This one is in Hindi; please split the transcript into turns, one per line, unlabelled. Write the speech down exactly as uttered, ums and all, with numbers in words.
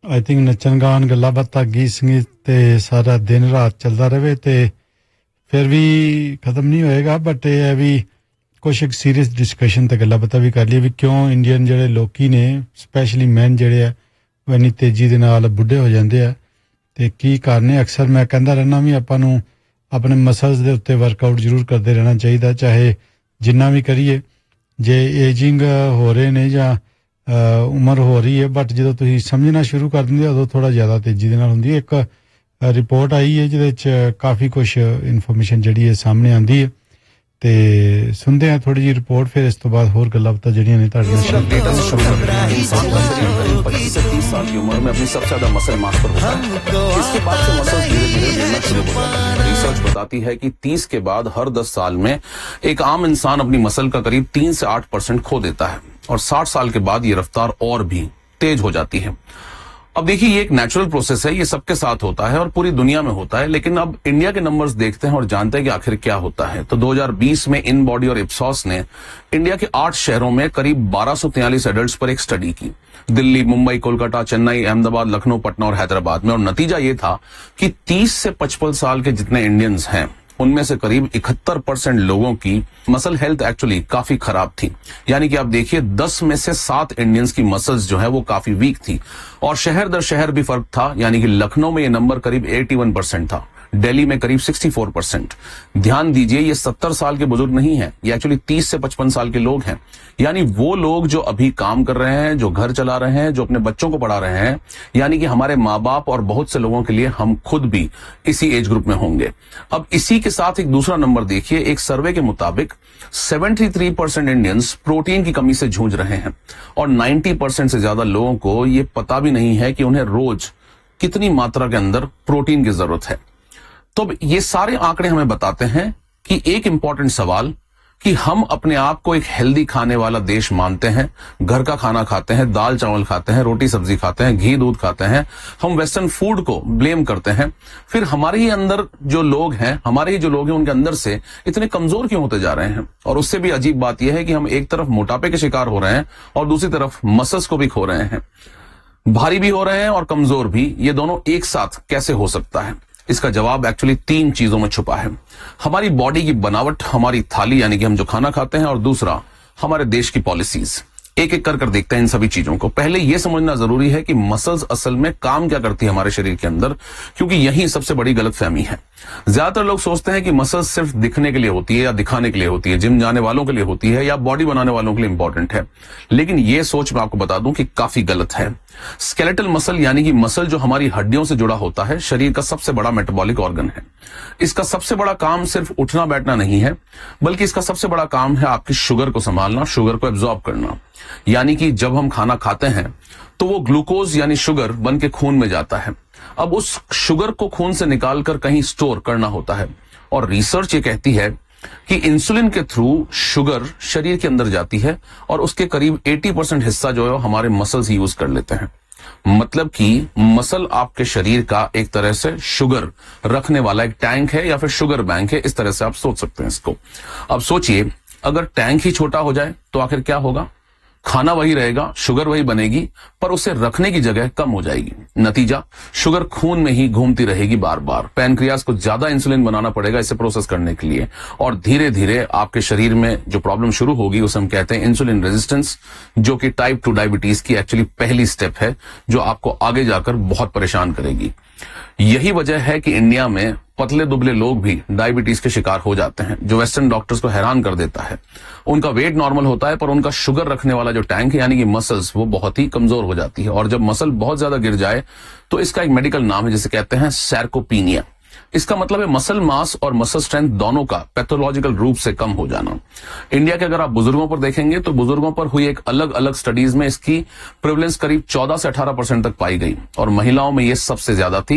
आई थिंक नचन गान गल्ला बातां गीत संगीत ते सारा दिन रात चलता रहे ते फिर भी खत्म नहीं होएगा बट ये भी कुछ एक सीरियस डिस्कशन ते गल्ला बातां भी कर लिए भी क्यों इंडियन जेडे लोकी ने स्पैशली मैन जेडे है वो इन्नी तेजी दे नाल बुढ़े हो जाते हैं ते की कारण है अक्सर मैं कहता रहना भी आपां नूं अपने मसल्स दे उत्ते वर्कआउट जरूर करते रहना चाहिए चाहे जिन्ना भी करिए जे एजिंग हो रहे ने या उम्र हो रही है बट जो तुसीं समझना शुरू कर दिंदे उदों थोड़ा ज़्यादा तेजी दे नाल हुंदी है। एक रिपोर्ट आई है जिहदे च काफ़ी कुछ इन्फॉर्मेशन जिहड़ी है सामने आंदी है ते सुनते हैं थोड़ी जी रिपोर्ट फिर इस तो बाद होर गल्लां बातां जिहड़ियां ने तुहाडे नाल
डेटा से शुरू करते हैं। इंसान का शरीर पच्चीस से तीस साल की उम्र में अपनी सबसे ज्यादा मसल मास पर होता है। इसके बाद से मसल धीरे धीरे गिरना शुरू हो जाती है। रिसर्च बताती है कि तीस के बाद हर दस साल में एक आम इंसान अपनी मसल का करीब तीन से आठ परसेंट खो देता है और साठ साल के बाद ये रफ्तार और भी तेज हो जाती है। अब देखिए ये एक नेचुरल प्रोसेस है, ये सबके साथ होता है और पूरी दुनिया में होता है। लेकिन अब इंडिया के नंबर्स देखते हैं और जानते हैं कि आखिर क्या होता है। तो दो हज़ार बीस में इन बॉडी और इप्सॉस ने इंडिया के आठ शहरों में करीब बारह सौ तैंतालीस एडल्ट्स पर एक स्टडी की, दिल्ली, मुंबई, कोलकाता, चेन्नई, अहमदाबाद, लखनऊ, पटना और हैदराबाद में। और नतीजा ये था कि तीस से पचपन साल के जितने इंडियंस हैं उनमें से करीब इकहत्तर परसेंट लोगों की मसल हेल्थ एक्चुअली काफी खराब थी। यानी कि आप देखिए दस में से सात इंडियंस की मसल्स जो है वो काफी वीक थी। और शहर दर शहर भी फर्क था, यानी कि लखनऊ में ये नंबर करीब इक्यासी परसेंट था, दिल्ली में करीब चौंसठ परसेंट। ध्यान दीजिए ये सत्तर साल के बुजुर्ग नहीं है, ये एक्चुअली तीस से पचपन साल के लोग हैं। यानी वो लोग जो अभी काम कर रहे हैं, जो घर चला रहे हैं, जो अपने बच्चों को पढ़ा रहे हैं, यानी कि हमारे माँ बाप और बहुत से लोगों के लिए हम खुद भी इसी एज ग्रुप में होंगे। अब इसी के साथ एक दूसरा नंबर देखिए, एक सर्वे के मुताबिक तिहत्तर परसेंट इंडियंस प्रोटीन की कमी से जूझ रहे हैं और नब्बे परसेंट से ज्यादा लोगों को ये पता भी नहीं है कि उन्हें रोज कितनी मात्रा के अंदर प्रोटीन की जरूरत है। तो ये सारे आंकड़े हमें बताते हैं कि एक इंपॉर्टेंट सवाल कि हम अपने आप को एक हेल्दी खाने वाला देश मानते हैं, घर का खाना खाते हैं, दाल चावल खाते हैं, रोटी सब्जी खाते हैं, घी दूध खाते हैं, हम वेस्टर्न फूड को ब्लेम करते हैं, फिर हमारे ही अंदर जो लोग हैं हमारे ही जो लोग हैं उनके अंदर से इतने कमजोर क्यों होते जा रहे हैं। और उससे भी अजीब बात यह है कि हम एक तरफ मोटापे के शिकार हो रहे हैं और दूसरी तरफ मसल्स को भी खो रहे हैं, भारी भी हो रहे हैं और कमजोर भी। ये दोनों एक साथ कैसे हो सकता है? इसका जवाब एक्चुअली तीन चीजों में छुपा है। हमारी बॉडी की बनावट, हमारी थाली यानी कि हम जो खाना खाते हैं, और दूसरा हमारे देश की पॉलिसीज। एक एक कर कर देखते हैं इन सभी चीजों को। पहले यह समझना जरूरी है कि मसल्स असल में काम क्या करती है हमारे शरीर के अंदर, क्योंकि यही सबसे बड़ी गलतफहमी है। ज्यादातर लोग सोचते हैं कि मसल्स सिर्फ दिखने के लिए होती है या दिखाने के लिए होती है, जिम जाने वालों के लिए होती है या बॉडी बनाने वालों के लिए इंपॉर्टेंट है। लेकिन यह सोच मैं आपको बता दूं कि काफी गलत है। स्केलेटल मसल यानी कि मसल जो हमारी हड्डियों से जुड़ा होता है, शरीर का सबसे बड़ा मेटाबॉलिक ऑर्गन है। इसका सबसे बड़ा काम सिर्फ उठना बैठना नहीं है, बल्कि इसका सबसे बड़ा काम है आपकी शुगर को संभालना, शुगर को एब्जॉर्ब करना। यानी कि जब हम खाना खाते हैं तो वो ग्लूकोज यानी शुगर बन के खून में जाता है। अब उस शुगर को खून से निकालकर कहीं स्टोर करना होता है और रिसर्च ये कहती है कि इंसुलिन के थ्रू शुगर शरीर के अंदर जाती है और उसके करीब अस्सी परसेंट हिस्सा जो है हमारे मसल्स यूज कर लेते हैं। मतलब कि मसल आपके शरीर का एक तरह से शुगर रखने वाला एक टैंक है या फिर शुगर बैंक है, इस तरह से आप सोच सकते हैं इसको। अब सोचिए अगर टैंक ही छोटा हो जाए तो आखिर क्या होगा? खाना वही रहेगा, शुगर वही बनेगी, पर उसे रखने की जगह कम हो जाएगी। नतीजा, शुगर खून में ही घूमती रहेगी बार बार। पैनक्रियास को ज्यादा इंसुलिन बनाना पड़ेगा इसे प्रोसेस करने के लिए और धीरे धीरे आपके शरीर में जो प्रॉब्लम शुरू होगी उसे हम कहते हैं इंसुलिन रेजिस्टेंस, जो कि टाइप टू डायबिटीज की एक्चुअली पहली स्टेप है, जो आपको आगे जाकर बहुत परेशान करेगी। यही वजह है कि इंडिया में पतले दुबले लोग भी डायबिटीज के शिकार हो जाते हैं, जो वेस्टर्न डॉक्टर्स को हैरान कर देता है। उनका वेट नॉर्मल होता है पर उनका शुगर रखने वाला जो टैंक है यानी कि मसल्स, वो बहुत ही कमजोर हो जाती है। और जब मसल बहुत ज्यादा गिर जाए तो इसका एक मेडिकल नाम है जिसे कहते हैं सार्कोपीनिया। इसका मतलब है मसल मास और मसल स्ट्रेंथ दोनों का पैथोलॉजिकल रूप से कम हो जाना। इंडिया के अगर आप बुजुर्गों पर देखेंगे तो बुजुर्गों पर हुई एक अलग अलग स्टडीज में इसकी प्रेवलेंस करीब चौदह से अठारह परसेंट तक पाई गई और महिलाओं में यह सबसे ज्यादा थी।